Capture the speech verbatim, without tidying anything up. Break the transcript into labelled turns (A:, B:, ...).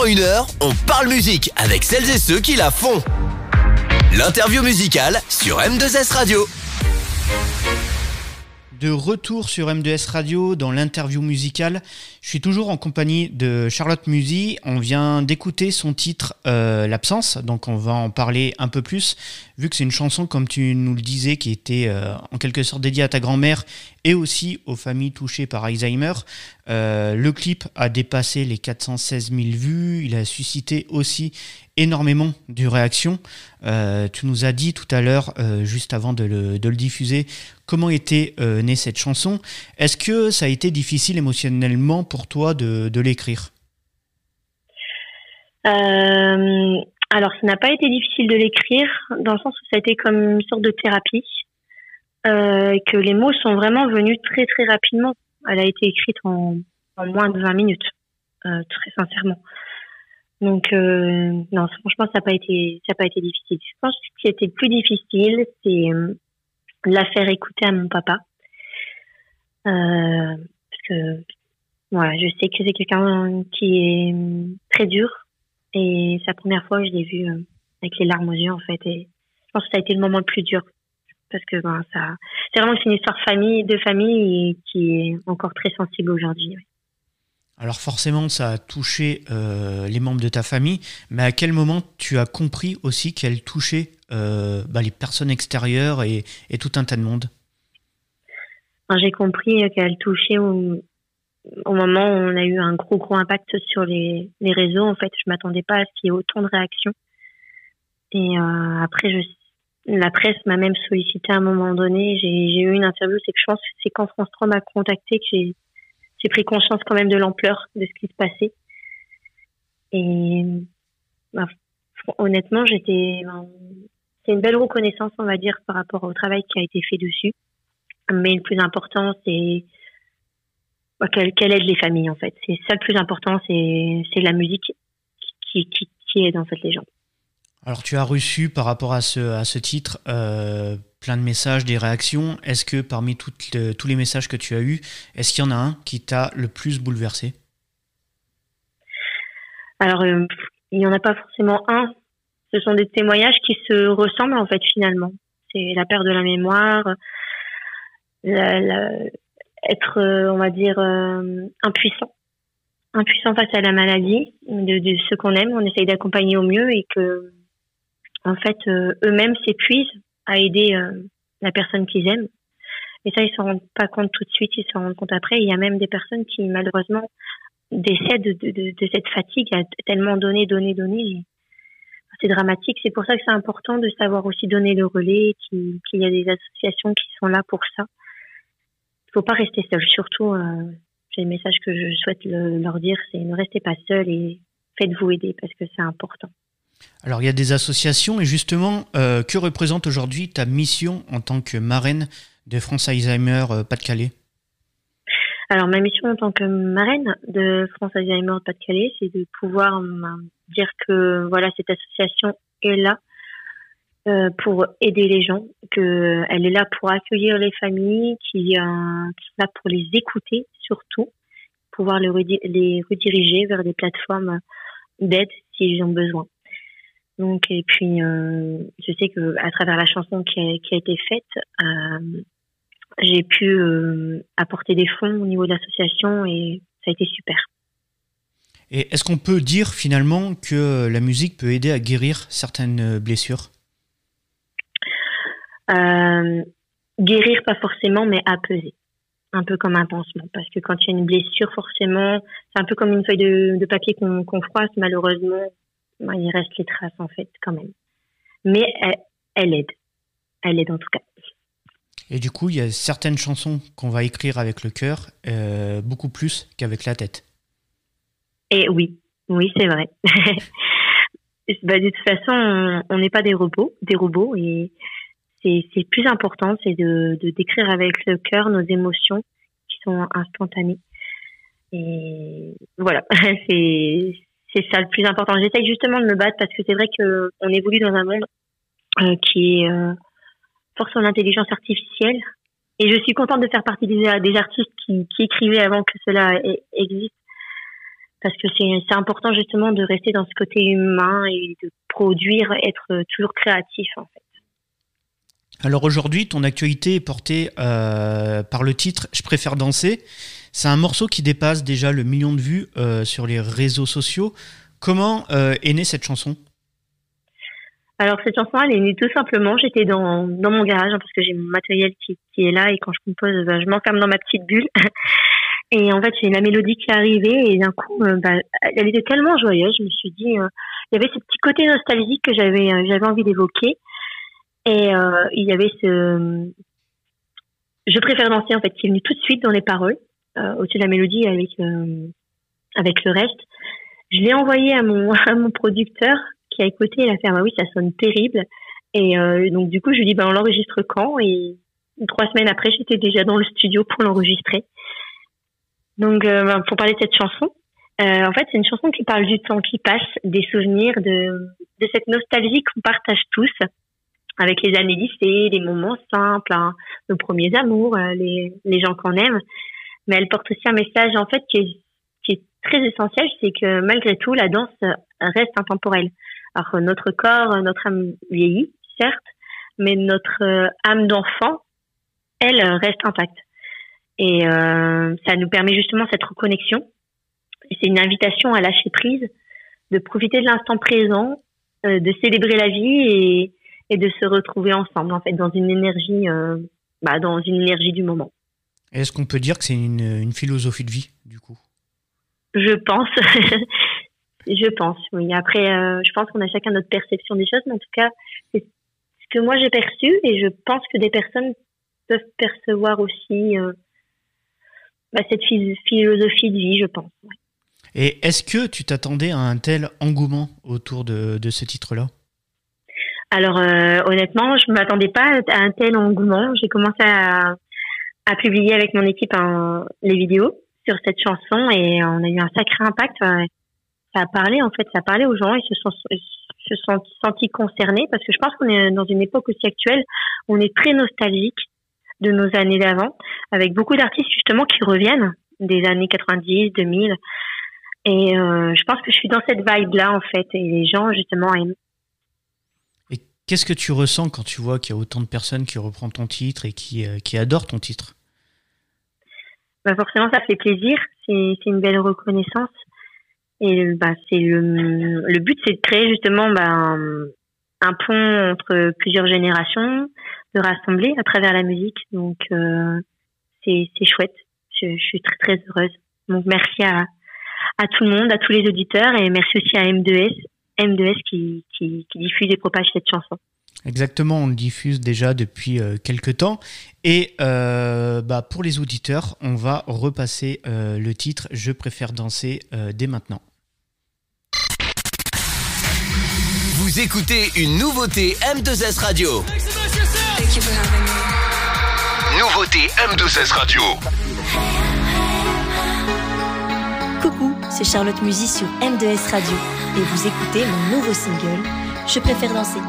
A: une heure, on parle musique avec celles et ceux qui la font. L'interview musicale sur M deux S Radio.
B: De retour sur M deux S Radio dans l'interview musicale. Je suis toujours en compagnie de Charlotte Musi. On vient d'écouter son titre euh, L'absence, donc on va en parler un peu plus, vu que c'est une chanson, comme tu nous le disais, qui était euh, en quelque sorte dédiée à ta grand-mère et aussi aux familles touchées par Alzheimer. Euh, le clip a dépassé les quatre cent seize mille vues. Il a suscité aussi énormément de réactions. Euh, tu nous as dit tout à l'heure, euh, juste avant de le, de le diffuser, comment était euh, née cette chanson. Est-ce que ça a été difficile émotionnellement pour toi de, de l'écrire ?
C: euh, Alors, ça n'a pas été difficile de l'écrire, dans le sens où ça a été comme une sorte de thérapie, euh, que les mots sont vraiment venus très très rapidement. Elle a été écrite en, en moins de vingt minutes, euh, très sincèrement. Donc euh, non, franchement, ça n'a pas été, ça n'a pas été difficile. Je pense que ce qui était le plus difficile, c'est euh, de la faire écouter à mon papa, euh, parce que voilà, je sais que c'est quelqu'un qui est très dur, et c'est la première fois que je l'ai vu euh, avec les larmes aux yeux en fait, et je pense que ça a été le moment le plus dur, parce que ben ça, c'est vraiment une histoire de famille, de famille, et qui est encore très sensible aujourd'hui. Oui.
B: Alors forcément, ça a touché euh, les membres de ta famille, mais à quel moment tu as compris aussi qu'elle touchait euh, bah, les personnes extérieures et, et tout un tas de monde ?
C: Alors, j'ai compris qu'elle touchait au, au moment où on a eu un gros gros impact sur les, les réseaux. En fait, je m'attendais pas à ce qu'il y ait autant de réactions. Et euh, après, je, la presse m'a même sollicité à un moment donné. J'ai, j'ai eu une interview, c'est que je pense que c'est quand France trois m'a contacté que j'ai J'ai pris conscience quand même de l'ampleur de ce qui se passait. Et bah, honnêtement, j'étais, ben, c'est une belle reconnaissance, on va dire, par rapport au travail qui a été fait dessus. Mais le plus important, c'est bah, qu'elle, qu'elle aide les familles, en fait. C'est ça le plus important, c'est, c'est la musique qui, qui, qui aide en fait les gens.
B: Alors tu as reçu par rapport à ce, à ce titre euh, plein de messages, des réactions. Est-ce que parmi toutes le, tous les messages que tu as eus, est-ce qu'il y en a un qui t'a le plus bouleversé ?
C: Alors euh, il n'y en a pas forcément un. Ce sont des témoignages qui se ressemblent en fait finalement. C'est la perte de la mémoire, la, la, être euh, on va dire euh, impuissant. Impuissant face à la maladie de, de ceux qu'on aime. On essaye d'accompagner au mieux et que en fait, euh, eux-mêmes s'épuisent à aider euh, la personne qu'ils aiment. Et ça, ils s'en rendent pas compte tout de suite, ils s'en rendent compte après. Il y a même des personnes qui, malheureusement, décèdent de, de, de, de cette fatigue à tellement donner, donner, donner. C'est dramatique. C'est pour ça que c'est important de savoir aussi donner le relais, qu'il, qu'il y a des associations qui sont là pour ça. Il faut pas rester seul. Surtout, euh, c'est le message que je souhaite le, leur dire, c'est ne restez pas seul et faites-vous aider parce que c'est important.
B: Alors il y a des associations et justement, euh, que représente aujourd'hui ta mission en tant que marraine de France Alzheimer euh, Pas-de-Calais ?
C: Alors ma mission en tant que marraine de France Alzheimer Pas-de-Calais, c'est de pouvoir euh, dire que voilà, cette association est là euh, pour aider les gens, qu'elle est là pour accueillir les familles, qui, euh, qui est là pour les écouter surtout, pouvoir les, redi- les rediriger vers des plateformes d'aide s'ils ont besoin. Donc et puis euh, je sais que à travers la chanson qui a, qui a été faite, euh, j'ai pu euh, apporter des fonds au niveau de l'association et ça a été super.
B: Et est-ce qu'on peut dire finalement que la musique peut aider à guérir certaines blessures ?
C: euh, Guérir pas forcément, mais apaiser, un peu comme un pansement, parce que quand il y a une blessure, forcément, c'est un peu comme une feuille de, de papier qu'on, qu'on froisse, malheureusement. Ben, il reste les traces en fait quand même, mais elle, elle aide, elle aide en tout cas.
B: Et du coup, il y a certaines chansons qu'on va écrire avec le cœur, euh, beaucoup plus qu'avec la tête.
C: Et oui, oui c'est vrai. Ben, de toute façon, on n'est pas des robots, des robots, et c'est c'est plus important, c'est de, de décrire avec le cœur nos émotions qui sont instantanées. Et voilà, c'est C'est ça le plus important. J'essaye justement de me battre parce que c'est vrai que on évolue dans un monde euh, qui est euh, fort sur l'intelligence artificielle. Et je suis contente de faire partie des, des artistes qui, qui écrivaient avant que cela existe. parce que c'est, c'est important justement de rester dans ce côté humain et de produire, être toujours créatif en fait.
B: Alors aujourd'hui, ton actualité est portée euh, par le titre « Je préfère danser ». C'est un morceau qui dépasse déjà le million de vues euh, sur les réseaux sociaux. Comment euh, est née cette chanson ?
C: Alors cette chanson, elle est née tout simplement, j'étais dans, dans mon garage, hein, parce que j'ai mon matériel qui, qui est là, et quand je compose, bah, je m'enferme dans ma petite bulle. Et en fait, j'ai la mélodie qui est arrivée, et d'un coup, euh, bah, elle était tellement joyeuse, je me suis dit, euh, il y avait ce petit côté nostalgique que j'avais, euh, j'avais envie d'évoquer. Et euh, il y avait ce « Je préfère danser » en fait, qui est venu tout de suite dans les paroles, euh, au-dessus de la mélodie avec, euh, avec le reste. Je l'ai envoyé à mon, à mon producteur, qui a écouté, il a fait ah bah oui, ça sonne terrible. Et euh, donc du coup je lui dis bah on l'enregistre quand, et trois semaines après j'étais déjà dans le studio pour l'enregistrer. Donc euh, bah, pour parler de cette chanson, euh, en fait c'est une chanson qui parle du temps qui passe, des souvenirs, de de cette nostalgie qu'on partage tous avec les années lycée, les moments simples, hein, nos premiers amours, euh, les les gens qu'on aime. Mais elle porte aussi un message en fait qui est qui est très essentiel, c'est que malgré tout la danse reste intemporelle. Alors notre corps, notre âme vieillit, certes, mais notre euh, âme d'enfant, elle, reste intacte. Et euh, ça nous permet justement cette reconnexion. Et c'est une invitation à lâcher prise, de profiter de l'instant présent, euh, de célébrer la vie et, et de se retrouver ensemble, en fait, dans une énergie, euh, bah, dans une énergie du moment.
B: Est-ce qu'on peut dire que c'est une, une philosophie de vie, du coup ?
C: Je pense. Je pense, oui. Après, euh, je pense qu'on a chacun notre perception des choses, mais en tout cas, c'est ce que moi j'ai perçu, et je pense que des personnes peuvent percevoir aussi euh, bah, cette philosophie de vie, je pense. Ouais.
B: Et est-ce que tu t'attendais à un tel engouement autour de, de ce titre-là ?
C: Alors, euh, honnêtement, je ne m'attendais pas à un tel engouement. J'ai commencé à, à publier avec mon équipe un, les vidéos sur cette chanson, et on a eu un sacré impact. Ouais. Ça a parlé, en fait, ça a parlé aux gens, ils se sont, ils se sont sentis concernés, parce que je pense qu'on est dans une époque aussi actuelle où on est très nostalgique de nos années d'avant, avec beaucoup d'artistes justement qui reviennent des années quatre-vingt-dix, deux mille, et euh, je pense que je suis dans cette vibe-là, en fait, et les gens justement aiment.
B: Et qu'est-ce que tu ressens quand tu vois qu'il y a autant de personnes qui reprennent ton titre et qui, euh, qui adorent ton titre ?
C: Bah forcément, ça fait plaisir, c'est, c'est une belle reconnaissance. Et bah c'est le le but, c'est de créer justement bah un, un pont entre plusieurs générations, de rassembler à travers la musique. Donc euh, c'est c'est chouette. Je, je suis très très heureuse. Donc merci à à tout le monde, à tous les auditeurs, et merci aussi à M deux S M deux S qui qui, qui diffuse et propage cette chanson.
B: Exactement, on le diffuse déjà depuis euh, quelques temps. Et euh, bah, pour les auditeurs, on va repasser euh, le titre « Je préfère danser euh, » dès maintenant.
A: Vous écoutez une nouveauté M deux S Radio. Nouveauté M deux S Radio.
D: Coucou, c'est Charlotte Musy sur M deux S Radio. Et vous écoutez mon nouveau single « Je préfère danser ».